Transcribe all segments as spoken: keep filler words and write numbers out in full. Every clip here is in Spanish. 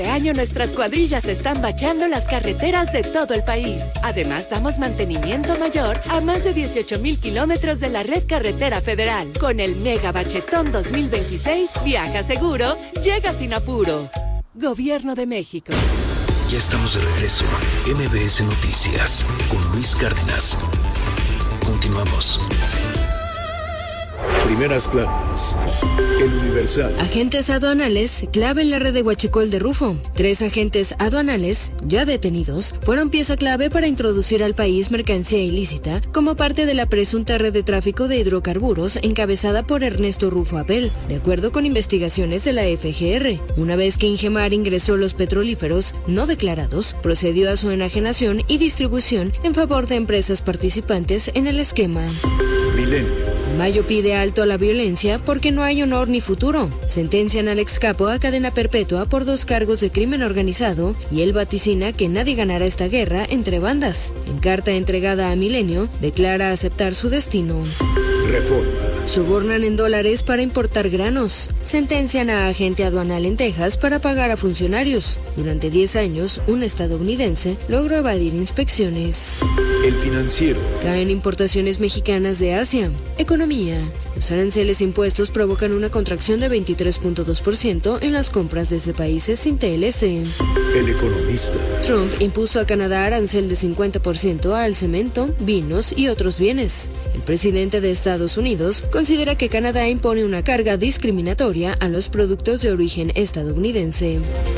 Este año nuestras cuadrillas están bacheando las carreteras de todo el país. Además, damos mantenimiento mayor a más de dieciocho mil kilómetros de la red carretera federal. Con el Mega Bachetón dos mil veintiséis, viaja seguro, llega sin apuro. Gobierno de México. Ya estamos de regreso. M B S Noticias con Luis Cárdenas. Continuamos. Primeras planas. El Universal. Agentes aduanales clave en la red de huachicol de Rufo. Tres agentes aduanales, ya detenidos, fueron pieza clave para introducir al país mercancía ilícita como parte de la presunta red de tráfico de hidrocarburos encabezada por Ernesto Rufo Apel, de acuerdo con investigaciones de la F G R. Una vez que Ingemar ingresó los petrolíferos no declarados, procedió a su enajenación y distribución en favor de empresas participantes en el esquema. Milenio. Mayo pide alto a la violencia porque no hay honor ni futuro. Sentencian al ex capo a cadena perpetua por dos cargos de crimen organizado y él vaticina que nadie ganará esta guerra entre bandas. En carta entregada a Milenio, declara aceptar su destino. Reforma. Sobornan en dólares para importar granos. Sentencian a agente aduanal en Texas para pagar a funcionarios. Durante diez años, un estadounidense logró evadir inspecciones. El Financiero. Caen importaciones mexicanas de Asia. Economía. Los aranceles impuestos provocan una contracción de veintitrés punto dos por ciento en las compras desde países sin T L C. El Economista. Trump impuso a Canadá arancel de cincuenta por ciento al cemento, vinos y otros bienes. El presidente de Estados Unidos considera que Canadá impone una carga discriminatoria a los productos de origen estadounidense.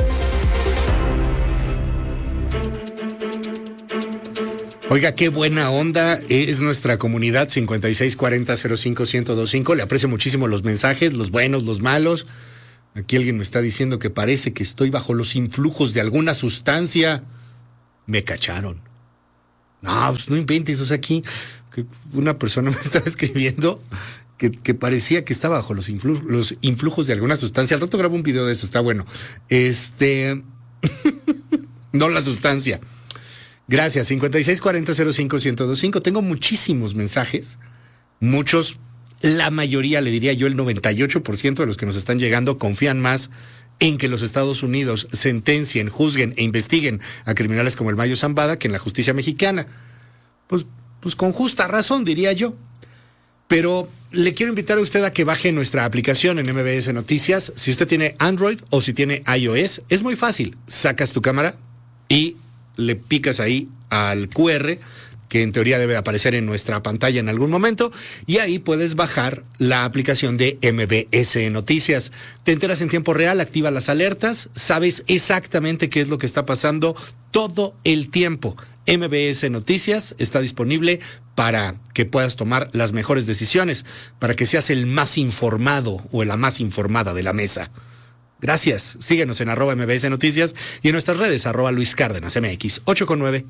Oiga, qué buena onda es nuestra comunidad cincuenta y seis cuarenta cero cinco ciento veinticinco. Le aprecio muchísimo los mensajes, los buenos, los malos. Aquí alguien me está diciendo que parece que estoy bajo los influjos de alguna sustancia. Me cacharon. No, pues no inventes, o sea, aquí que una persona me estaba escribiendo que, que parecía que estaba bajo los, influ, los influjos de alguna sustancia. Al rato grabo un video de eso, está bueno. Este, no la sustancia. Gracias, cincuenta y seis cuarenta cero cinco ciento veinticinco. Tengo muchísimos mensajes, muchos, la mayoría, le diría yo el noventa y ocho por ciento de los que nos están llegando confían más en que los Estados Unidos sentencien, juzguen e investiguen a criminales como el Mayo Zambada que en la justicia mexicana. Pues, pues con justa razón, diría yo. Pero le quiero invitar a usted a que baje nuestra aplicación en M B S Noticias. Si usted tiene Android o si tiene iOS, es muy fácil. Sacas tu cámara y le picas ahí al Q R, que en teoría debe aparecer en nuestra pantalla en algún momento, y ahí puedes bajar la aplicación de M B S Noticias. Te enteras en tiempo real, activa las alertas, sabes exactamente qué es lo que está pasando todo el tiempo. M B S Noticias está disponible para que puedas tomar las mejores decisiones, para que seas el más informado o la más informada de la mesa. Gracias. Síguenos en arroba M B S Noticias y en nuestras redes arroba Luis Cárdenas M X. ocho con nueve.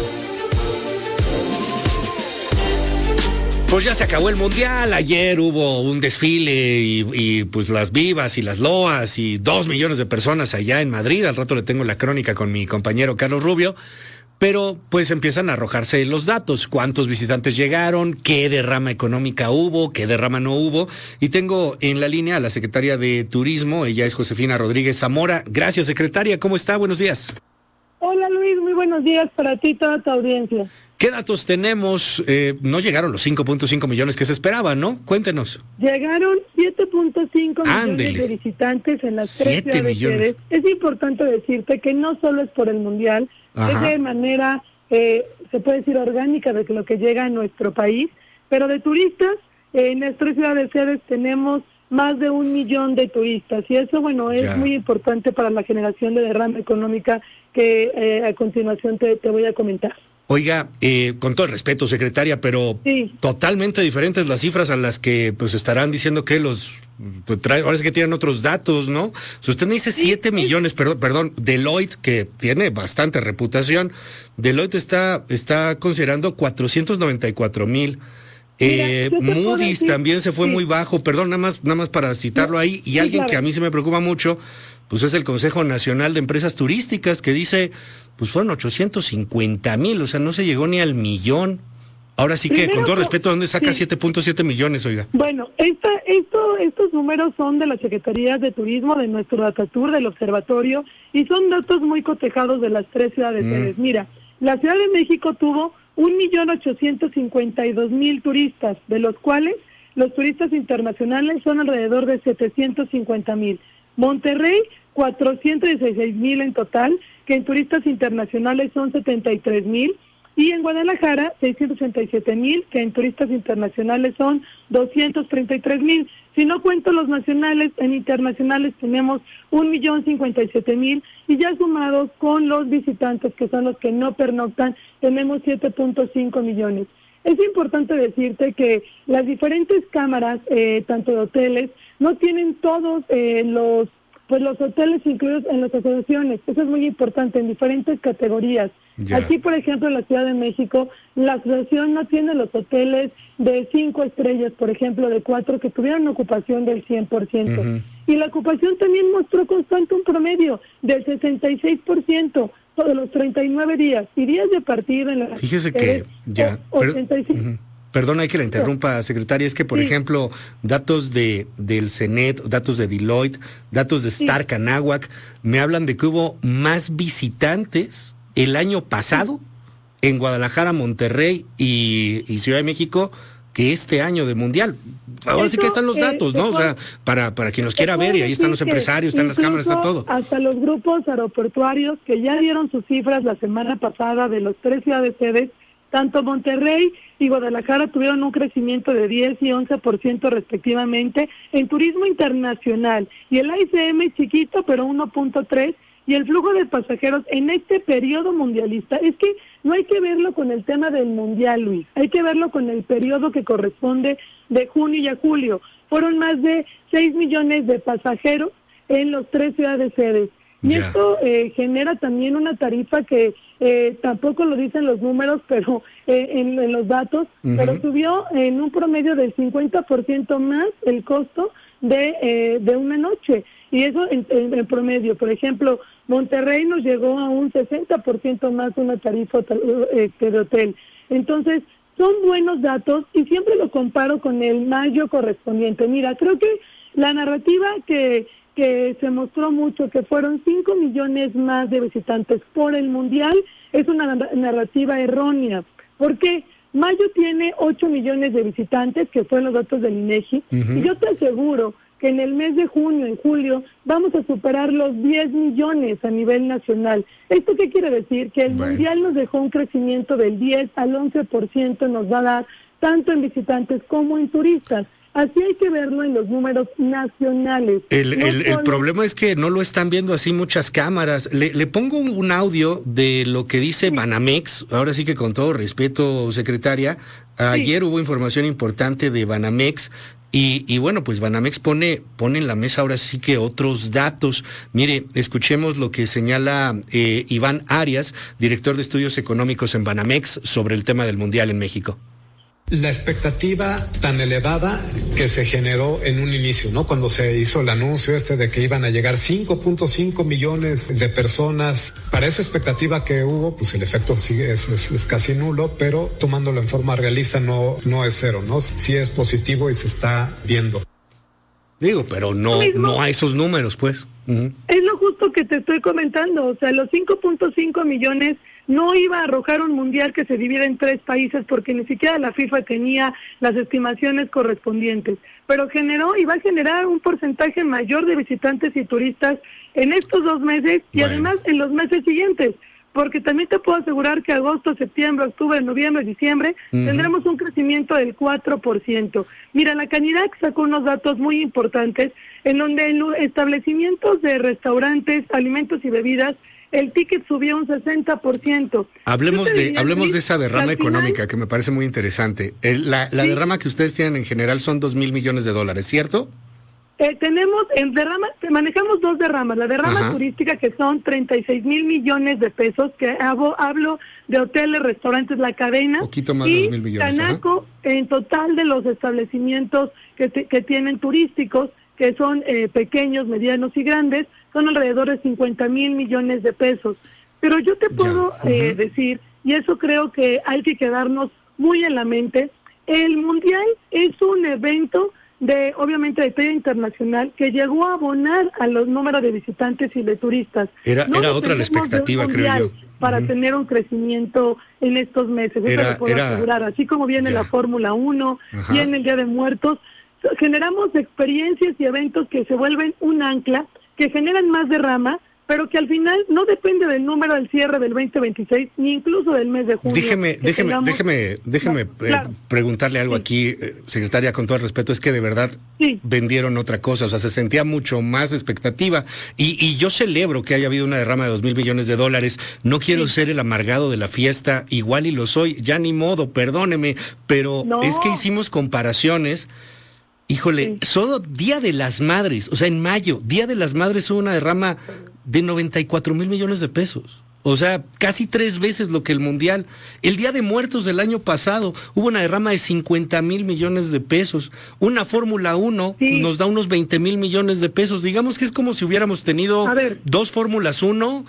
Pues ya se acabó el Mundial. Ayer hubo un desfile y, y pues las vivas y las loas y dos millones de personas allá en Madrid. Al rato le tengo la crónica con mi compañero Carlos Rubio. Pero pues empiezan a arrojarse los datos, cuántos visitantes llegaron, qué derrama económica hubo, qué derrama no hubo. Y tengo en la línea a la secretaria de Turismo, ella es Josefina Rodríguez Zamora. Gracias, secretaria, ¿cómo está? Buenos días. Hola Luis, muy buenos días para ti y toda tu audiencia. ¿Qué datos tenemos? Eh, no llegaron los cinco punto cinco millones que se esperaban, ¿no? Cuéntenos. Llegaron siete punto cinco Ándele. millones de visitantes en las tres siete millones. Es importante decirte que no solo es por el Mundial, Ajá. es de manera, eh, se puede decir, orgánica de lo que llega a nuestro país, pero de turistas, eh, en las tres ciudades sedes tenemos más de un millón de turistas, y eso, bueno, es ya. muy importante para la generación de derrama económica que eh, a continuación te, te voy a comentar. Oiga, eh, con todo el respeto, secretaria, pero sí. totalmente diferentes las cifras a las que pues estarán diciendo que los pues, trae, ahora es que tienen otros datos, ¿no? Si usted me dice siete sí, millones, sí. perdón, perdón, Deloitte, que tiene bastante reputación, Deloitte está, está considerando cuatrocientos noventa y cuatro mil. Eh, Moody's también se fue sí. muy bajo, perdón, nada más, nada más para citarlo ahí, y sí, alguien claro. que a mí se me preocupa mucho, pues es el Consejo Nacional de Empresas Turísticas, que dice, pues fueron ochocientos cincuenta mil, o sea, no se llegó ni al millón. Ahora sí que, Primero, con todo respeto, ¿dónde saca sí. siete punto siete millones, oiga? Bueno, esta, esto, estos números son de la Secretaría de Turismo, de nuestro Datatur, del Observatorio, y son datos muy cotejados de las tres ciudades. Mm. Mira, la Ciudad de México tuvo un millón ochocientos cincuenta y dos mil turistas, de los cuales los turistas internacionales son alrededor de setecientos cincuenta mil. Monterrey, cuatrocientos dieciséis mil en total, que en turistas internacionales son setenta y tres mil. Y en Guadalajara, seiscientos ochenta y siete mil, que en turistas internacionales son doscientos treinta y tres mil. Si no cuento los nacionales, en internacionales tenemos un millón cincuenta y siete mil, y ya sumados con los visitantes, que son los que no pernoctan, tenemos siete punto cinco millones. Es importante decirte que las diferentes cámaras, eh, tanto de hoteles, no tienen todos eh, los, pues los hoteles incluidos en las asociaciones. Eso es muy importante, en diferentes categorías. Ya. Aquí, por ejemplo, en la Ciudad de México, la asociación no tiene los hoteles de cinco estrellas, por ejemplo, de cuatro, que tuvieron ocupación del cien por ciento. Uh-huh. Y la ocupación también mostró constante un promedio del sesenta y seis por ciento de los treinta y nueve días. Y días de partida en la... Fíjese que ya... ochenta y cinco. Pero, uh-huh. Perdona que la interrumpa, secretaria, es que, por sí. ejemplo, datos de del CENET, datos de Deloitte, datos de Stark sí. Anáhuac, me hablan de que hubo más visitantes el año pasado en Guadalajara, Monterrey y, y Ciudad de México que este año de Mundial. Ahora Eso, sí que están los datos, eh, ¿no? O sea, para, para quien los quiera ver, y ahí están los empresarios, están las cámaras, está todo. Hasta los grupos aeroportuarios que ya dieron sus cifras la semana pasada de los tres ciudades sedes, tanto Monterrey y Guadalajara tuvieron un crecimiento de diez y once por ciento respectivamente en turismo internacional, y el A I C M chiquito, pero uno punto tres, y el flujo de pasajeros en este periodo mundialista, es que no hay que verlo con el tema del mundial, Luis, hay que verlo con el periodo que corresponde de junio y a julio. Fueron más de seis millones de pasajeros en los tres ciudades sedes. Y yeah. esto eh, genera también una tarifa que eh, tampoco lo dicen los números, pero eh, en, en los datos, uh-huh. pero subió en un promedio del cincuenta por ciento más el costo de, eh, de una noche. Y eso en, en, en promedio. Por ejemplo, Monterrey nos llegó a un sesenta por ciento más una tarifa este, de hotel. Entonces, son buenos datos y siempre lo comparo con el mayo correspondiente. Mira, creo que la narrativa que... que se mostró mucho, que fueron cinco millones más de visitantes por el Mundial, es una narrativa errónea. ¿Por qué? Mayo tiene ocho millones de visitantes, que fueron los datos del INEGI, uh-huh. y yo te aseguro que en el mes de junio, en julio, vamos a superar los diez millones a nivel nacional. ¿Esto qué quiere decir? Que el bueno. Mundial nos dejó un crecimiento del diez al once por ciento, nos va a dar tanto en visitantes como en turistas. Así hay que verlo en los números nacionales. El, no el, solo... el problema es que no lo están viendo así muchas cámaras. Le, le pongo un, un audio de lo que dice sí. Banamex. Ahora sí que con todo respeto, secretaria, ayer sí. hubo información importante de Banamex. Y, y bueno, pues Banamex pone, pone en la mesa ahora sí que otros datos. Mire, escuchemos lo que señala eh, Iván Arias, director de estudios económicos en Banamex, sobre el tema del Mundial en México. La expectativa tan elevada que se generó en un inicio, ¿no? Cuando se hizo el anuncio este de que iban a llegar cinco punto cinco millones de personas, para esa expectativa que hubo, pues el efecto sigue, es, es, es casi nulo, pero tomándolo en forma realista no, no es cero, ¿no? Sí es positivo y se está viendo. Digo, pero no, no a esos números, pues. Uh-huh. Es lo justo que te estoy comentando, o sea, los cinco punto cinco millones no iba a arrojar un mundial que se divide en tres países porque ni siquiera la FIFA tenía las estimaciones correspondientes, pero generó y va a generar un porcentaje mayor de visitantes y turistas en estos dos meses y bueno. además en los meses siguientes, porque también te puedo asegurar que agosto, septiembre, octubre, noviembre, diciembre uh-huh. tendremos un crecimiento del cuatro por ciento. Mira, la Canirac sacó unos datos muy importantes en donde en los establecimientos de restaurantes, alimentos y bebidas, el ticket subió un sesenta por ciento. Hablemos de diría, hablemos de esa derrama final, económica que me parece muy interesante. El, la la sí. derrama que ustedes tienen en general son dos mil millones de dólares, ¿cierto? Eh, tenemos en derrama, manejamos dos derramas. La derrama Ajá. turística, que son treinta y seis mil millones de pesos, que hablo, hablo de hoteles, restaurantes, la cadena. Poquito más y de dos mil millones. Canaco, Ajá. en total de los establecimientos que, te, que tienen turísticos, que son eh, pequeños, medianos y grandes, son alrededor de cincuenta mil millones de pesos. Pero yo te puedo uh-huh. eh, decir, y eso creo que hay que quedarnos muy en la mente. El Mundial es un evento de, obviamente, de talla internacional que llegó a abonar a los números de visitantes y de turistas. Era, no era otra la expectativa, creo yo. Para uh-huh. tener un crecimiento en estos meses, era, eso lo puedo era, asegurar. Así como viene ya. la Fórmula uno, Ajá. viene el Día de Muertos, generamos experiencias y eventos que se vuelven un ancla, que generan más derrama, pero que al final no depende del número del cierre del veinte veintiséis, ni incluso del mes de junio. Déjeme, déjeme, tengamos... déjeme, déjeme no, claro. eh, preguntarle algo sí. aquí, eh, secretaria, con todo el respeto, es que de verdad sí. vendieron otra cosa, o sea, se sentía mucho más expectativa, y, y yo celebro que haya habido una derrama de dos mil millones de dólares, no quiero sí. ser el amargado de la fiesta, igual y lo soy, ya ni modo, perdóneme, pero no. es que hicimos comparaciones. Híjole, sí. solo Día de las Madres, o sea, en mayo, Día de las Madres hubo una derrama de noventa y cuatro mil millones de pesos. O sea, casi tres veces lo que el Mundial. El Día de Muertos del año pasado hubo una derrama de cincuenta mil millones de pesos. Una Fórmula uno sí. nos da unos veinte mil millones de pesos. Digamos que es como si hubiéramos tenido dos Fórmulas uno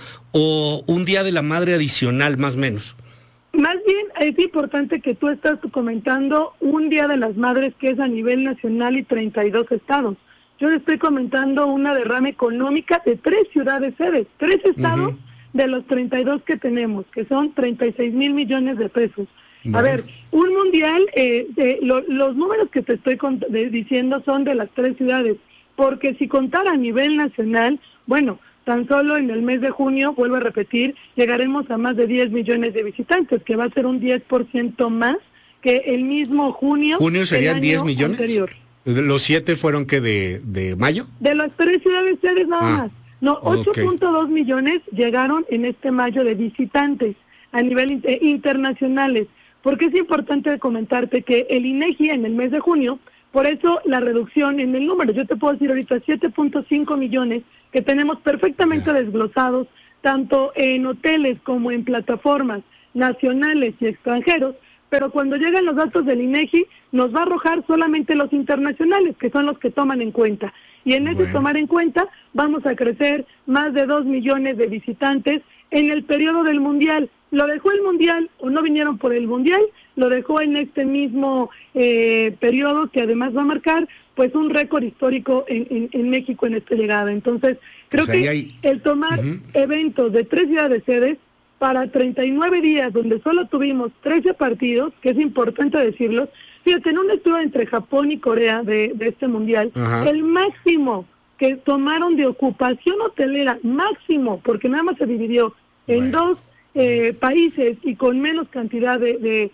o un Día de la Madre adicional, más o menos. Más bien es importante que tú estás comentando un Día de las Madres que es a nivel nacional y treinta y dos estados. Yo estoy comentando una derrama económica de tres ciudades sedes, tres estados uh-huh. de los treinta y dos que tenemos, que son treinta y seis mil millones de pesos. Bueno. A ver, un mundial, eh, de, lo, los números que te estoy cont- de, diciendo son de las tres ciudades, porque si contara a nivel nacional, bueno, tan solo en el mes de junio, vuelvo a repetir, llegaremos a más de diez millones de visitantes, que va a ser un diez por ciento más que el mismo junio. ¿Junio serían diez millones? Anterior. ¿Los siete fueron que de, de mayo? De las tres ciudades sedes nada ah, más. No, ocho punto dos okay. millones llegaron en este mayo de visitantes a nivel eh, internacionales. Porque es importante comentarte que el INEGI en el mes de junio, por eso la reducción en el número, yo te puedo decir ahorita siete punto cinco millones que tenemos perfectamente yeah. desglosados, tanto en hoteles como en plataformas nacionales y extranjeros, pero cuando llegan los datos del INEGI nos va a arrojar solamente los internacionales, que son los que toman en cuenta. Y en ese bueno. tomar en cuenta vamos a crecer más de dos millones de visitantes en el periodo del Mundial. Lo dejó el Mundial o no vinieron por el Mundial, lo dejó en este mismo eh, periodo que además va a marcar pues un récord histórico en, en, en México en esta llegada. Entonces, creo pues que hay... el tomar uh-huh. eventos de tres ciudades sedes para treinta y nueve días, donde solo tuvimos trece partidos, que es importante decirlo, fíjate, en un estudio entre Japón y Corea de, de este Mundial, uh-huh. el máximo que tomaron de ocupación hotelera, máximo, porque nada más se dividió en bueno. dos eh, países y con menos cantidad de... de,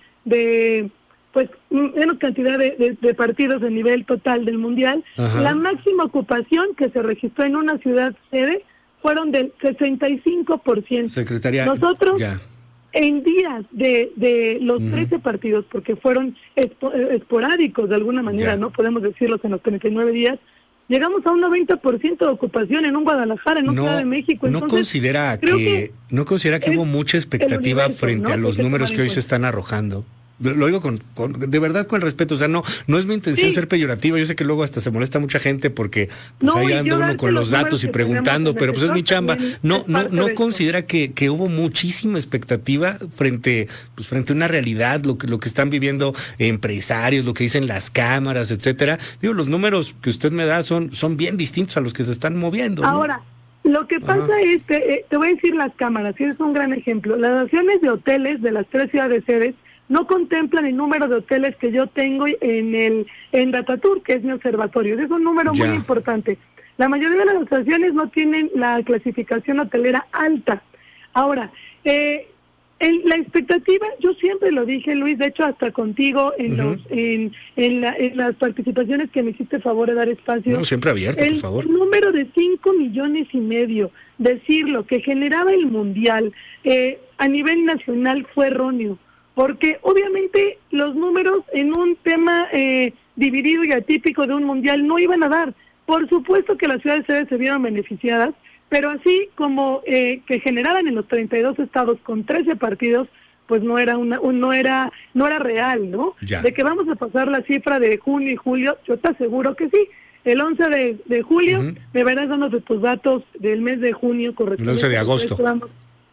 de pues menos cantidad de, de, de partidos a nivel total del Mundial, Ajá. la máxima ocupación que se registró en una ciudad sede fueron del sesenta y cinco por ciento. Secretaria, nosotros ya. en días de, de los uh-huh. trece partidos, porque fueron espo, esporádicos de alguna manera, ya. no podemos decirlos en los treinta y nueve días, llegamos a un noventa por ciento de ocupación en un Guadalajara, en un no, Ciudad de México. Entonces, no considera que, que no considera que hubo mucha expectativa universo, frente ¿no? a los que números que hoy se están arrojando. Lo digo con, con de verdad con respeto, o sea, no no es mi intención sí. ser peyorativa, yo sé que luego hasta se molesta mucha gente porque pues, no, ahí anda uno con los datos y preguntando, pero pues es mi chamba. No no no considera que, que hubo muchísima expectativa frente pues frente a una realidad, lo que lo que están viviendo empresarios, lo que dicen las cámaras, etcétera. Digo, los números que usted me da son son bien distintos a los que se están moviendo, ¿no? Ahora, lo que pasa Ajá. es que eh, te voy a decir las cámaras, y es un gran ejemplo. Las acciones de hoteles de las tres ciudades sedes no contemplan el número de hoteles que yo tengo en el en Datatour, que es mi observatorio. Es un número ya. muy importante. La mayoría de las asociaciones no tienen la clasificación hotelera alta. Ahora, eh, en la expectativa, yo siempre lo dije, Luis, de hecho hasta contigo en uh-huh. los en, en, la, en las participaciones que me hiciste favor de dar espacio. No, siempre abierto, por favor. El número de cinco millones y medio, decirlo, que generaba el Mundial eh, a nivel nacional fue erróneo. Porque obviamente los números en un tema eh, dividido y atípico de un mundial no iban a dar. Por supuesto que las ciudades sedes se vieron beneficiadas, pero así como eh, que generaban en los treinta y dos estados con trece partidos, pues no era una, un, no era no era real, ¿no? Ya. De que vamos a pasar la cifra de junio y julio, yo te aseguro que sí. El once de, de julio uh-huh. me verás dando tus datos del mes de junio correspondiente. El once de agosto. Vamos,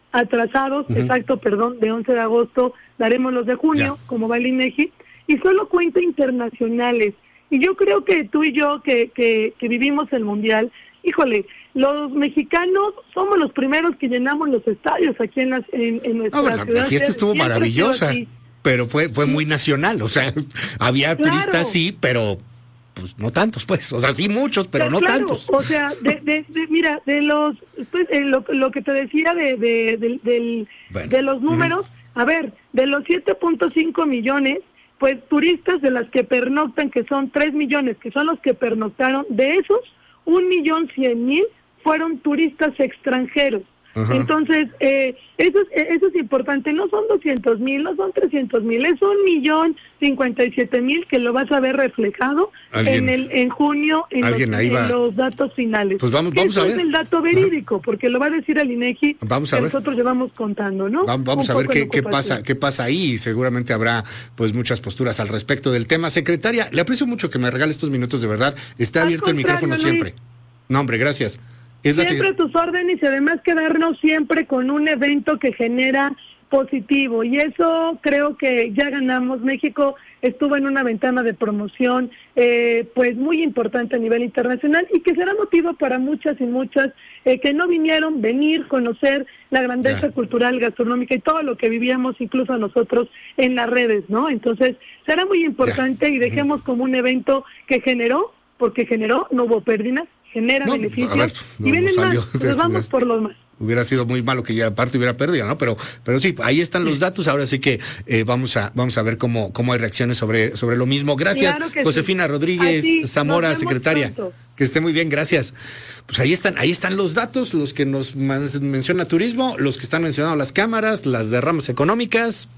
atrasados, uh-huh. exacto, perdón, de once de agosto, daremos los de junio, ya. como va el INEGI, y solo cuenta internacionales. Y yo creo que tú y yo, que, que, que vivimos el Mundial, híjole, los mexicanos somos los primeros que llenamos los estadios aquí en, las, en, en nuestra no, bueno, ciudad. La fiesta estuvo maravillosa, pero fue fue muy nacional, o sea, había claro. turistas, sí, pero pues no tantos, pues, o sea, sí muchos, pero sí, no claro. tantos. O sea, de, de, de, mira, de los, pues, eh, lo, lo que te decía de, de, de, de, bueno. de los números, uh-huh. a ver, de los siete punto cinco millones, pues turistas de las que pernoctan, que son tres millones, que son los que pernoctaron, de esos, un millón cien mil fueron turistas extranjeros. Uh-huh. Entonces, eh, eso, es, eso es importante, no son doscientos mil, no son trescientos mil, es un millón cincuenta y siete mil que lo vas a ver reflejado en el en junio en, los, en los datos finales. Pues vamos, vamos eso a ver. Es el dato verídico, uh-huh. porque lo va a decir el INEGI vamos a que ver. nosotros llevamos contando, ¿no? Vamos, vamos a ver qué, qué pasa, qué pasa ahí, y seguramente habrá pues muchas posturas al respecto del tema. Secretaria, le aprecio mucho que me regale estos minutos, de verdad. Está al abierto el micrófono Luis. siempre. No, hombre, gracias. Es siempre a tus órdenes y además quedarnos siempre con un evento que genera positivo, y eso creo que ya ganamos. México estuvo en una ventana de promoción eh, pues muy importante a nivel internacional, y que será motivo para muchas y muchas eh, que no vinieron, venir, conocer la grandeza yeah. cultural, gastronómica y todo lo que vivíamos incluso nosotros en las redes, ¿no? Entonces será muy importante yeah. y dejemos como un evento que generó, porque generó, no hubo pérdidas, genera no, beneficios, ver, no, y vienen no más, nos vamos por los más. Hubiera sido muy malo que ya aparte hubiera pérdida, ¿no? Pero, pero sí, ahí están los datos. Ahora sí que eh, vamos a vamos a ver cómo cómo hay reacciones sobre sobre lo mismo. Gracias, claro Josefina sí. Rodríguez Así, Zamora, secretaria. Pronto. Que esté muy bien, gracias. Pues ahí están, ahí están los datos, los que nos menciona turismo, los que están mencionando las cámaras, las derramas económicas.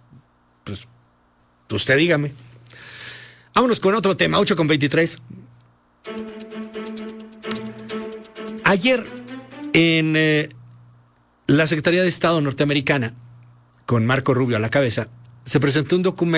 Pues usted dígame. Vámonos con otro tema, ocho con veintitrés. Ayer, en eh, la Secretaría de Estado norteamericana, con Marco Rubio a la cabeza, se presentó un documento